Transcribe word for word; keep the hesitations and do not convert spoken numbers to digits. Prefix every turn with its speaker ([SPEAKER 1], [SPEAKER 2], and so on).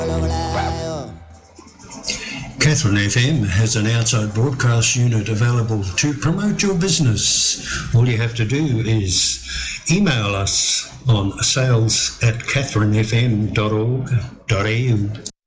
[SPEAKER 1] Catherine F M has an outside broadcast unit available to promote your business. All you have to do is email us on sales at catherine f m dot org dot a u.